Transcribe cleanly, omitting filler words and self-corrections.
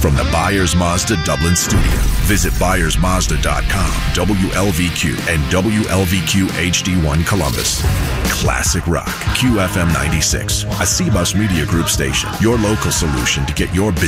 From the Byers Mazda Dublin studio, visit ByersMazda.com, WLVQ, and WLVQ HD1 Columbus. Classic Rock, QFM 96, a CBus Media Group station, your local solution to get your business